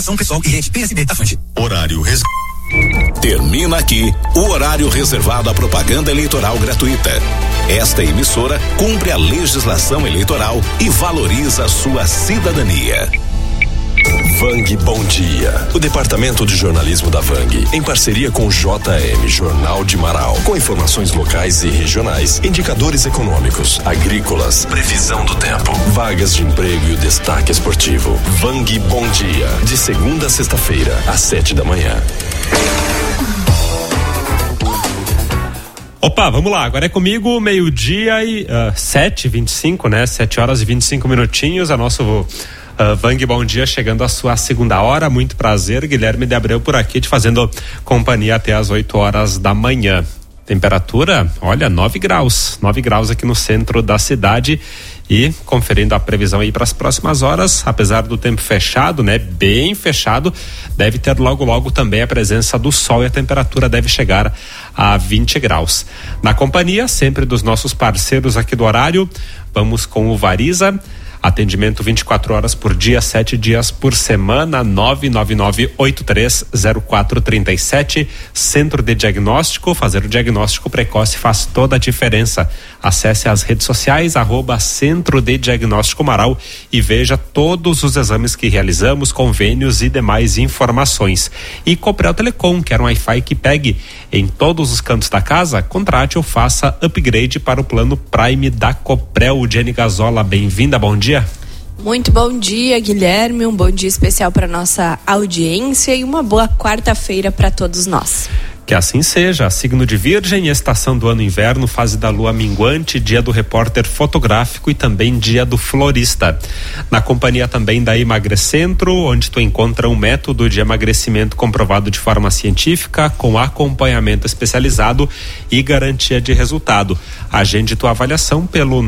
São Pessoal e Rede PSB Afante. Horário Termina aqui o horário reservado à propaganda eleitoral gratuita. Esta emissora cumpre a legislação eleitoral e valoriza a sua cidadania. Vang Bom Dia. O departamento de jornalismo da Vang, em parceria com o JM Jornal de Marau, com informações locais e regionais, indicadores econômicos, agrícolas, previsão do tempo, vagas de emprego e o destaque esportivo. Vang Bom Dia, de segunda a sexta-feira, às 7 da manhã. Opa, vamos lá, agora é comigo, meio-dia e 7h25, né? 7 horas e 25 minutinhos, a nosso Vang Bom Dia chegando à sua segunda hora. Muito prazer, Guilherme de Abreu por aqui, te fazendo companhia até às 8 horas da manhã. Temperatura, olha, 9 graus aqui no centro da cidade. E conferindo a previsão aí para as próximas horas, apesar do tempo fechado, né? Bem fechado, deve ter logo também a presença do sol e a temperatura deve chegar a 20 graus. Na companhia, sempre dos nossos parceiros aqui do horário, vamos com o Variza. Atendimento 24 horas por dia, 7 dias por semana, 999-830437. Centro de Diagnóstico, fazer o diagnóstico precoce faz toda a diferença. Acesse as redes sociais, @Centro de Diagnóstico Marau e veja todos os exames que realizamos, convênios e demais informações. E Coprel Telecom, quer um Wi-Fi que pegue em todos os cantos da casa? Contrate ou faça upgrade para o plano Prime da Coprel. Jenny Gazola, bem-vinda, bom dia. Muito bom dia, Guilherme, um bom dia especial para nossa audiência e uma boa quarta-feira para todos nós. Que assim seja. Signo de Virgem, estação do ano inverno, fase da lua minguante, dia do repórter fotográfico e também dia do florista. Na companhia também da Emagrecentro, onde tu encontra um método de emagrecimento comprovado de forma científica, com acompanhamento especializado e garantia de resultado. Agende tua avaliação pelo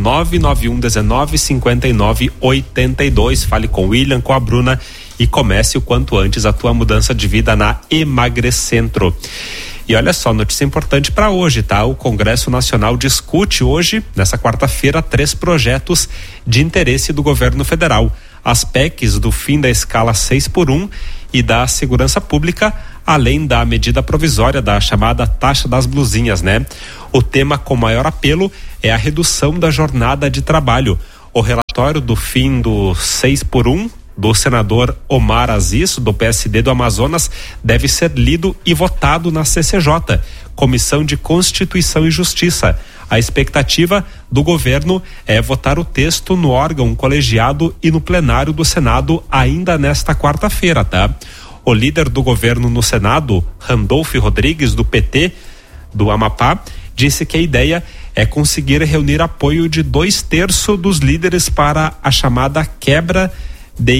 991195982. Fale com o William, com a Bruna e comece o quanto antes a tua mudança de vida na Emagrecentro. E olha só, notícia importante para hoje, tá? O Congresso Nacional discute hoje, nessa quarta-feira, 3 projetos de interesse do governo federal. As PECs do fim da escala 6x1 e da segurança pública, além da medida provisória da chamada taxa das blusinhas, né? O tema com maior apelo é a redução da jornada de trabalho. O relatório do fim do 6x1 do senador Omar Aziz, do PSD do Amazonas, deve ser lido e votado na CCJ, Comissão de Constituição e Justiça. A expectativa do governo é votar o texto no órgão colegiado e no plenário do Senado ainda nesta quarta-feira, tá? O líder do governo no Senado, Randolfo Rodrigues, do PT do Amapá, disse que a ideia é conseguir reunir apoio de 2/3 dos líderes para a chamada quebra de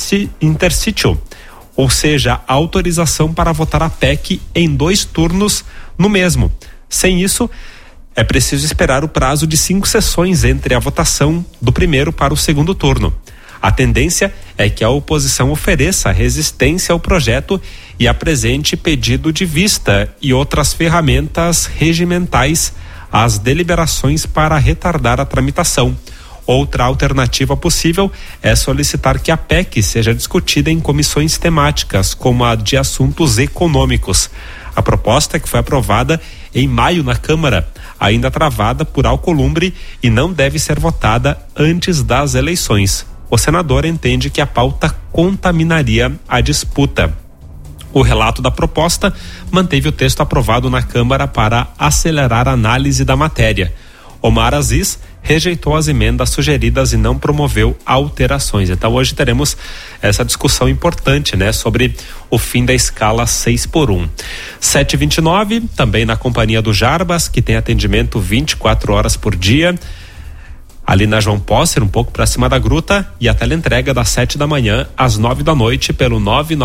intersítio, ou seja, a autorização para votar a PEC em 2 turnos no mesmo. Sem isso, é preciso esperar o prazo de 5 sessões entre a votação do primeiro para o segundo turno. A tendência é que a oposição ofereça resistência ao projeto e apresente pedido de vista e outras ferramentas regimentais às deliberações para retardar a tramitação. Outra alternativa possível é solicitar que a PEC seja discutida em comissões temáticas, como a de assuntos econômicos. A proposta, que foi aprovada em maio na Câmara, ainda travada por Alcolumbre e não deve ser votada antes das eleições. O senador entende que a pauta contaminaria a disputa. O relato da proposta manteve o texto aprovado na Câmara para acelerar a análise da matéria. Omar Aziz rejeitou as emendas sugeridas e não promoveu alterações. Então hoje teremos essa discussão importante, né, sobre o fim da escala 6x1. 7h29, também na companhia do Jarbas, que tem atendimento 24 horas por dia, ali na João Posser, um pouco para cima da gruta, e a teleentrega das 7 da manhã às 9 da noite pelo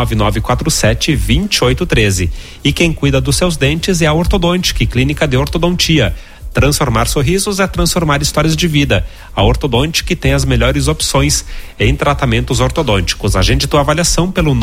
99947-2813. E quem cuida dos seus dentes é a Ortodontic, clínica de ortodontia. Transformar sorrisos é transformar histórias de vida. A Ortodontic tem as melhores opções em tratamentos ortodônticos. Agende tua avaliação pelo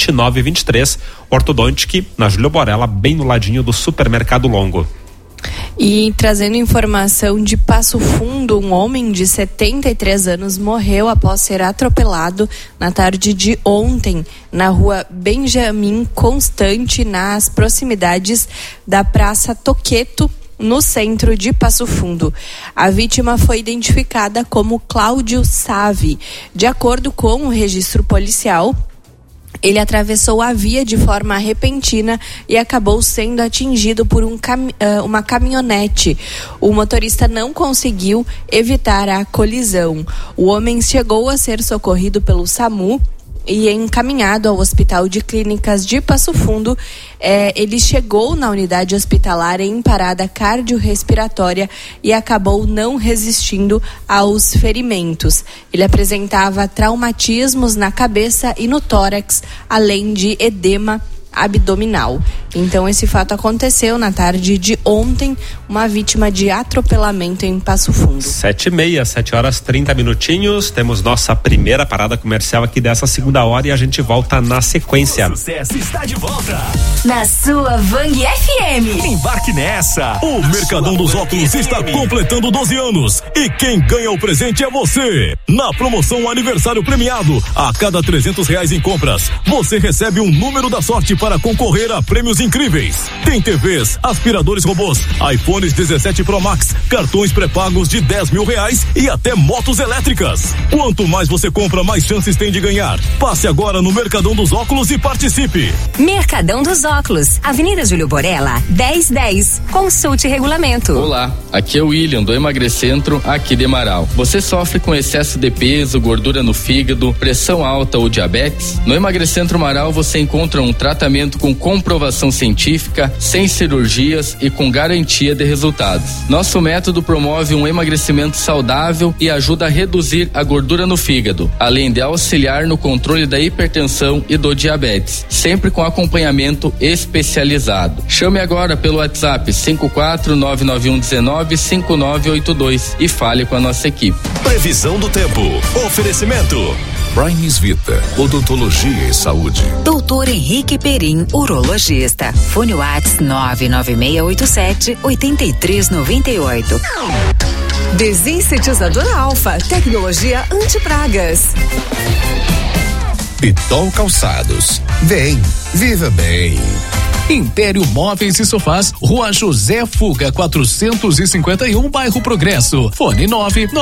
996-80-2923. Ortodontic, na Júlio Borella, bem no ladinho do Supermercado Longo. E trazendo informação de Passo Fundo, um homem de 73 anos morreu após ser atropelado na tarde de ontem na rua Benjamin Constante, nas proximidades da Praça Toqueto, no centro de Passo Fundo. A vítima foi identificada como Cláudio Save. De acordo com o registro policial, ele atravessou a via de forma repentina e acabou sendo atingido por uma caminhonete. O motorista não conseguiu evitar a colisão. O homem chegou a ser socorrido pelo SAMU e encaminhado ao Hospital de Clínicas de Passo Fundo. Ele chegou na unidade hospitalar em parada cardiorrespiratória e acabou não resistindo aos ferimentos. Ele apresentava traumatismos na cabeça e no tórax, além de edema abdominal. Então esse fato aconteceu na tarde de ontem, uma vítima de atropelamento em Passo Fundo. 7h30, 7h30. Temos nossa primeira parada comercial aqui dessa segunda hora e a gente volta na sequência. O sucesso está de volta na sua Vang FM. Embarque nessa. O Mercadão dos Óculos está completando 12 anos e quem ganha o presente é você. Na promoção Aniversário Premiado, a cada R$300 em compras, você recebe um número da sorte para concorrer a prêmios incríveis. Tem TVs, aspiradores robôs, iPhones 17 Pro Max, cartões pré-pagos de R$10 mil e até motos elétricas. Quanto mais você compra, mais chances tem de ganhar. Passe agora no Mercadão dos Óculos e participe. Mercadão dos Óculos, Avenida Júlio Borella, 1010. Consulte regulamento. Olá, aqui é o William do Emagrecentro, aqui de Marau. Você sofre com excesso de peso, gordura no fígado, pressão alta ou diabetes? No Emagrecentro Marau você encontra um tratamento com comprovação científica, sem cirurgias e com garantia de resultados. Nosso método promove um emagrecimento saudável e ajuda a reduzir a gordura no fígado, além de auxiliar no controle da hipertensão e do diabetes, sempre com acompanhamento especializado. Chame agora pelo WhatsApp 54991195982 e fale com a nossa equipe. Previsão do tempo. Oferecimento Primes Vita, odontologia e saúde. Doutor Henrique Perim, urologista. Fone Whats 99687-8398. Desinsetizador Alfa, tecnologia anti-pragas. Pitol Calçados. Vem, viva bem. Império Móveis e Sofás, Rua José Fuga 451, bairro Progresso. Fone 9